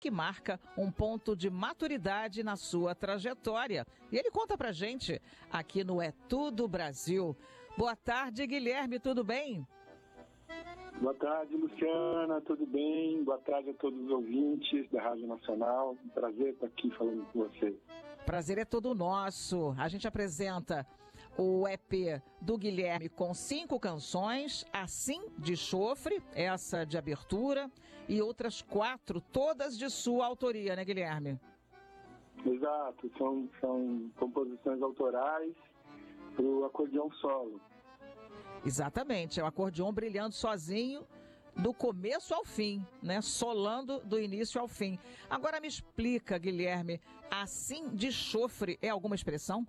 que marca um ponto de maturidade na sua trajetória. E ele conta pra gente aqui no É Tudo Brasil. Boa tarde, Guilherme, tudo bem? Boa tarde, Luciana, tudo bem? Boa tarde a todos os ouvintes da Rádio Nacional. Um prazer estar aqui falando com você. Prazer é todo nosso. A gente apresenta o EP do Guilherme com 5 canções, Assim de Chofre, essa de abertura, e outras 4, todas de sua autoria, né, Guilherme? Exato, são composições autorais para o acordeão solo. Exatamente, é o acordeão brilhando sozinho do começo ao fim, né? Solando do início ao fim. Agora me explica, Guilherme, Assim de Chofre é alguma expressão?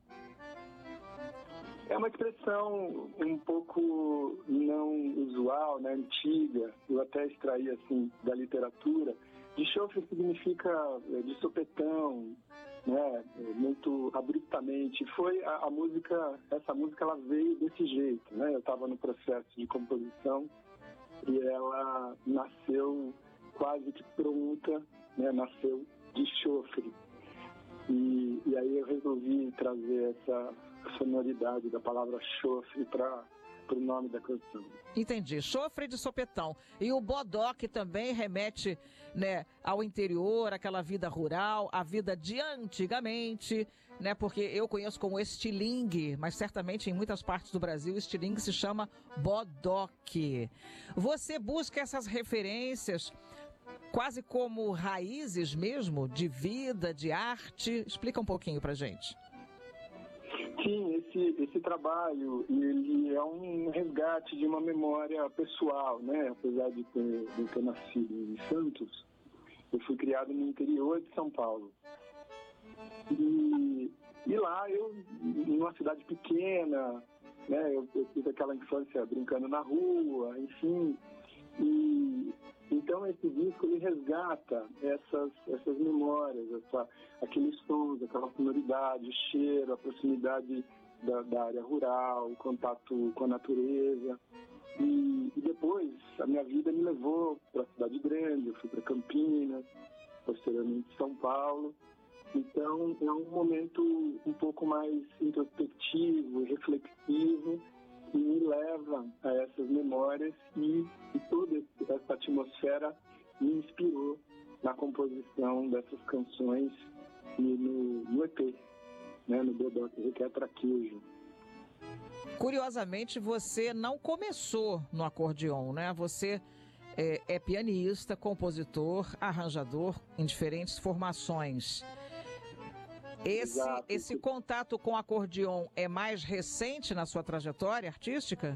É uma expressão um pouco não usual, né, antiga. Eu até extraí assim da literatura. De chofre significa de sopetão, né, muito abruptamente. Foi a música, essa música ela veio desse jeito, né? Eu estava no processo de composição e ela nasceu quase que pronta, né? Nasceu de chofre. E aí eu resolvi trazer essa sonoridade da palavra chofre para o nome da canção. Entendi, chofre de sopetão. E o bodoque também remete, né, ao interior, aquela vida rural, a vida de antigamente, né, porque eu conheço como estilingue, mas certamente em muitas partes do Brasil estilingue se chama bodoque. Você busca essas referências quase como raízes mesmo, de vida, de arte? Explica um pouquinho pra gente. Sim, esse trabalho, ele é um resgate de uma memória pessoal, né? Apesar de ter nascido em Santos, eu fui criado no interior de São Paulo. E lá, numa cidade pequena, né? Eu tive aquela infância brincando na rua, enfim. Então esse disco ele resgata essas memórias, aqueles sons, aquela sonoridade, o cheiro, a proximidade da área rural, o contato com a natureza. E depois a minha vida me levou para a cidade grande, eu fui para Campinas, posteriormente São Paulo. Então é um momento um pouco mais introspectivo, reflexivo, que me leva a essas memórias e toda essa atmosfera me inspirou na composição dessas canções e no EP, né, no Bodoque Requer Traquejo. Curiosamente, você não começou no acordeon, né? Você é pianista, compositor, arranjador em diferentes formações. Esse contato com o acordeon é mais recente na sua trajetória artística?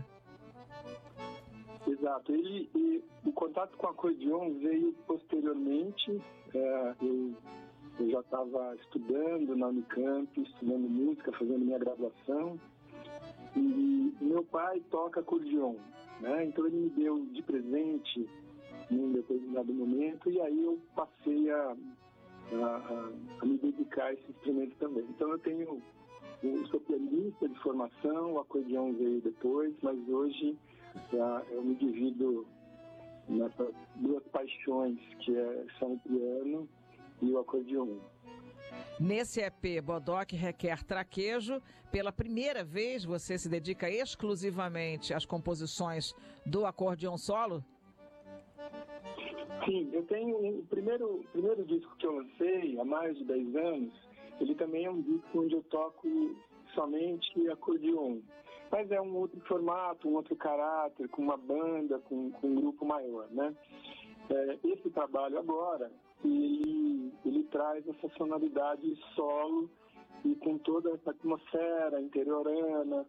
Exato. O contato com o acordeon veio posteriormente. Eu já estava estudando na Unicamp, estudando música, fazendo minha graduação. E meu pai toca acordeon, né? Então ele me deu de presente num determinado momento e aí eu passei a me dedicar a esse instrumento também. Então eu sou pianista de formação, o acordeão veio depois, mas hoje eu me divido nessas 2 paixões, que são o piano e o acordeão. Nesse EP Bodoque Requer Traquejo, pela primeira vez você se dedica exclusivamente às composições do acordeão solo? Sim, eu tenho o primeiro disco que eu lancei há mais de 10 anos, ele também é um disco onde eu toco somente acordeon. Mas é um outro formato, um outro caráter, com uma banda, com um grupo maior, né? Esse trabalho agora, ele traz essa sonoridade solo e com toda essa atmosfera interiorana.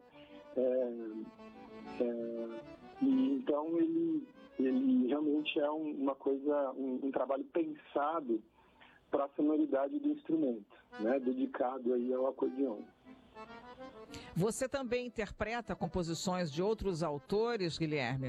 E então ele realmente é uma coisa, um trabalho pensado para a sonoridade do instrumento, né? Dedicado aí ao acordeon. Você também interpreta composições de outros autores, Guilherme?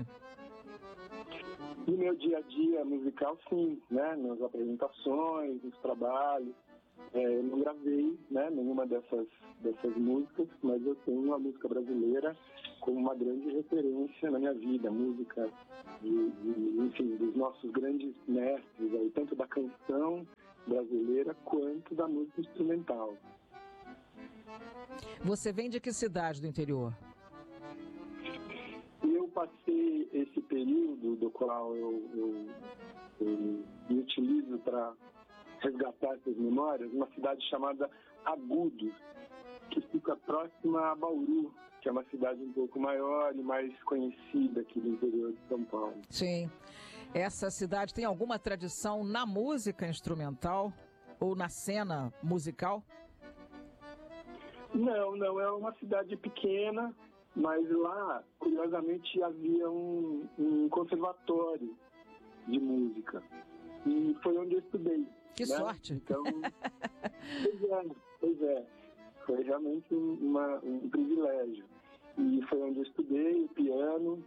No meu dia a dia musical, sim, né? Nas apresentações, nos trabalhos. Eu não gravei, né, nenhuma dessas músicas, mas eu tenho a música brasileira como uma grande referência na minha vida, música enfim, dos nossos grandes mestres, aí, tanto da canção brasileira quanto da música instrumental. Você vem de que cidade do interior? Eu passei esse período do qual eu me utilizo para resgatar essas memórias, numa cidade chamada Agudos, que fica próxima a Bauru, que é uma cidade um pouco maior e mais conhecida aqui do interior de São Paulo. Sim. Essa cidade tem alguma tradição na música instrumental ou na cena musical? Não, é uma cidade pequena, mas lá, curiosamente, havia um conservatório de música. E foi onde eu estudei. Que sorte! Então, pois é. Foi realmente um privilégio. E foi onde eu estudei o piano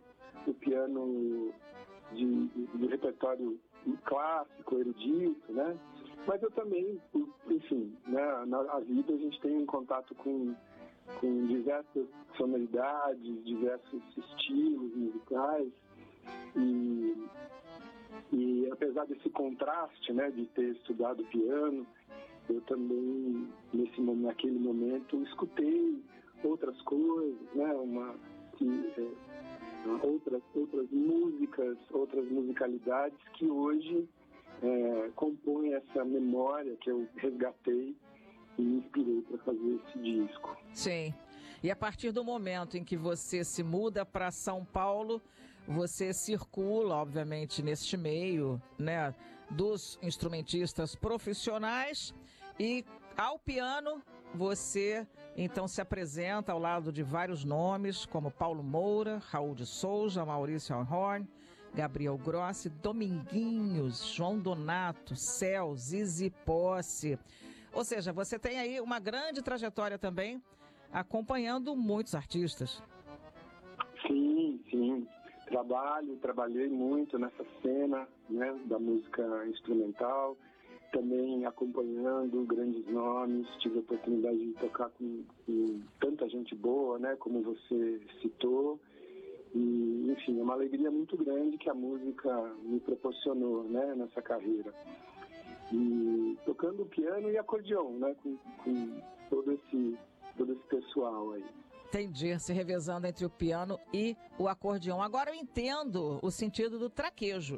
de repertório clássico, erudito, né? Mas eu também, enfim, né, na vida a gente tem um contato com diversas sonoridades, diversos estilos musicais e apesar desse contraste, né, de ter estudado piano, eu também, naquele momento, escutei outras coisas, né, outras músicas, outras musicalidades que hoje compõem essa memória que eu resgatei e me inspirei para fazer esse disco. Sim. E a partir do momento em que você se muda para São Paulo, você circula, obviamente, neste meio, né, dos instrumentistas profissionais e ao piano você então se apresenta ao lado de vários nomes como Paulo Moura, Raul de Souza, Maurício Horn, Gabriel Grossi, Dominguinhos, João Donato, Céu, Zizi Posse. Ou seja, você tem aí uma grande trajetória também acompanhando muitos artistas. Sim. Trabalhei muito nessa cena, né, da música instrumental, também acompanhando grandes nomes, tive a oportunidade de tocar com tanta gente boa, né, como você citou, e, enfim, é uma alegria muito grande que a música me proporcionou, né, nessa carreira. E tocando piano e acordeão, né, com todo esse pessoal aí. Entendi, se revezando entre o piano e o acordeão. Agora eu entendo o sentido do traquejo.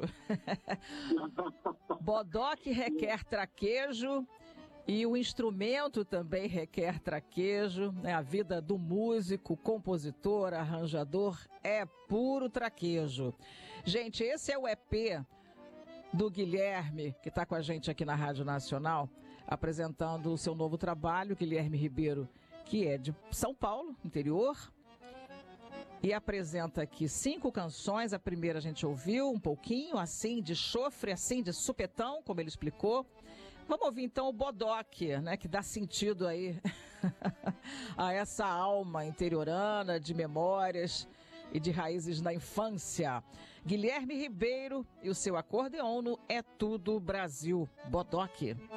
Bodoque requer traquejo e o instrumento também requer traquejo, né? A vida do músico, compositor, arranjador é puro traquejo. Gente, esse é o EP do Guilherme, que está com a gente aqui na Rádio Nacional, apresentando o seu novo trabalho, Guilherme Ribeiro, que é de São Paulo, interior, e apresenta aqui 5 canções. A primeira a gente ouviu um pouquinho, assim, de chofre, assim, de supetão, como ele explicou. Vamos ouvir então o Bodoque, né, que dá sentido aí a essa alma interiorana de memórias e de raízes na infância. Guilherme Ribeiro e o seu acordeon no É Tudo Brasil. Bodoque.